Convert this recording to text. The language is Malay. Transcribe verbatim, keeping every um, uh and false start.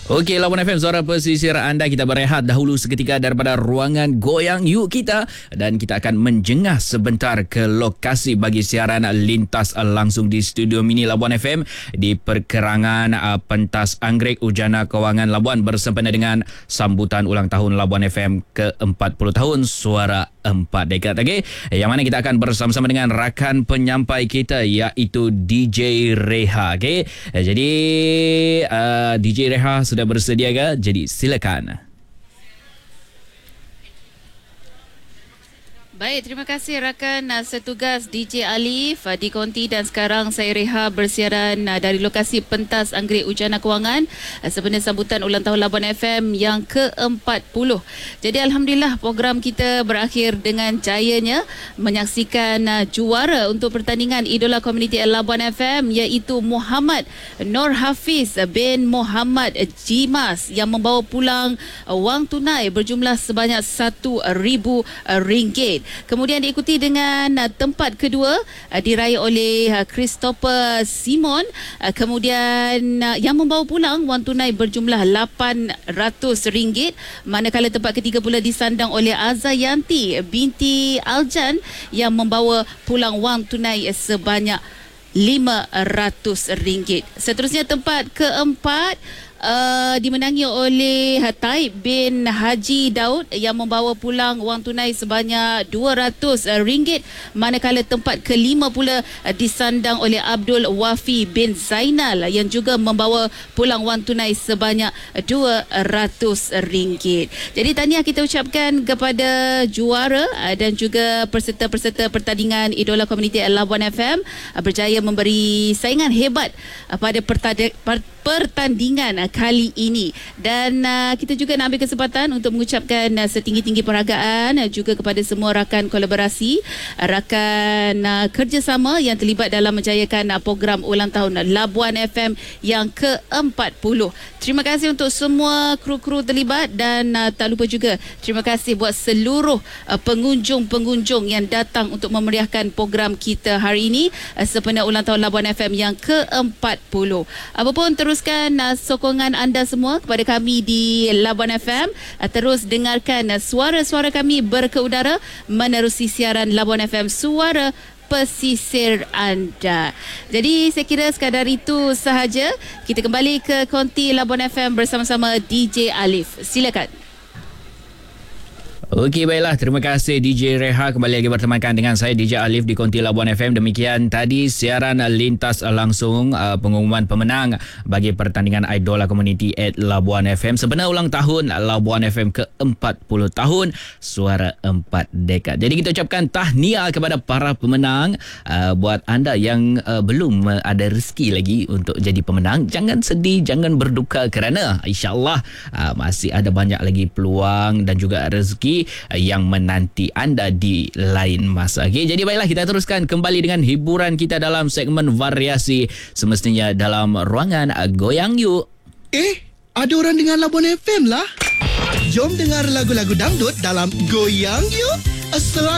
Okey, Labuan F M, suara pesisir anda. Kita berehat dahulu seketika daripada ruangan Goyang Yuk kita dan kita akan menjengah sebentar ke lokasi bagi siaran lintas langsung di studio mini Labuan F M di perkerangan uh, Pentas Anggrek Ujana Kewangan Labuan bersempena dengan sambutan ulang tahun Labuan F M ke empat puluh tahun Suara empat Dekad. Okey, yang mana kita akan bersama-sama dengan rakan penyampai kita iaitu D J Reha. Okey, jadi uh, D J Reha sudah bersedia ke? Jadi silakan. Baik, terima kasih rakan uh, setugas D J Alif uh, di Konti, dan sekarang saya Reha bersiaran uh, dari lokasi Pentas Anggrek Ujana Kewangan uh, sempena sambutan ulang tahun Labuan F M yang ke empat puluh. Jadi alhamdulillah program kita berakhir dengan jayanya menyaksikan uh, juara untuk pertandingan idola komuniti Labuan F M iaitu Muhammad Nur Hafiz bin Muhammad Jimas yang membawa pulang uh, wang tunai berjumlah sebanyak satu ribu ringgit. Kemudian diikuti dengan uh, tempat kedua uh, diraih oleh uh, Christopher Simon, uh, kemudian uh, yang membawa pulang wang tunai berjumlah lapan ratus ringgit, manakala tempat ketiga pula disandang oleh Azayanti binti Aljan yang membawa pulang wang tunai sebanyak lima ratus ringgit. Seterusnya tempat keempat Uh, dimenangi oleh Taib bin Haji Daud yang membawa pulang wang tunai sebanyak dua ratus ringgit, manakala tempat kelima pula uh, disandang oleh Abdul Wafi bin Zainal yang juga membawa pulang wang tunai sebanyak dua ratus ringgit. Jadi tahniah kita ucapkan kepada juara uh, dan juga peserta-peserta pertandingan idola komuniti Labuan F M uh, berjaya memberi saingan hebat uh, pada pertandingan pertandingan kali ini. Dan uh, kita juga nak ambil kesempatan untuk mengucapkan uh, setinggi-tinggi penghargaan uh, juga kepada semua rakan kolaborasi, uh, rakan uh, kerjasama yang terlibat dalam menjayakan uh, program ulang tahun Labuan F M yang ke empat puluh. Terima kasih untuk semua kru-kru terlibat, dan uh, tak lupa juga terima kasih buat seluruh uh, pengunjung-pengunjung yang datang untuk memeriahkan program kita hari ini uh, sempena ulang tahun Labuan F M yang ke empat puluh. Apapun terus teruskan uh, sokongan anda semua kepada kami di Labuan F M. Uh, terus dengarkan uh, suara-suara kami berkeudara menerusi siaran Labuan F M, suara pesisir anda. Jadi saya kira sekadar itu sahaja. Kita kembali ke Konti Labuan F M bersama-sama D J Alif. Silakan. Okey, baiklah. Terima kasih D J Reha. Kembali lagi bertemankan dengan saya D J Alif di Konti Labuan F M. Demikian tadi siaran lintas langsung uh, pengumuman pemenang bagi pertandingan Idola Community at Labuan F M sempena ulang tahun Labuan F M ke empat puluh tahun Suara empat Dekad. Jadi kita ucapkan tahniah kepada para pemenang. Uh, buat anda yang uh, belum uh, ada rezeki lagi untuk jadi pemenang, jangan sedih, jangan berduka, kerana insyaAllah uh, masih ada banyak lagi peluang dan juga rezeki yang menanti anda di lain masa. Okay, jadi baiklah, kita teruskan kembali dengan hiburan kita dalam segmen variasi, semestinya dalam ruangan Goyang Yuk. Eh, ada orang dengar Labuan F M lah. Jom dengar lagu-lagu dangdut dalam Goyang Yuk. Assalamualaikum.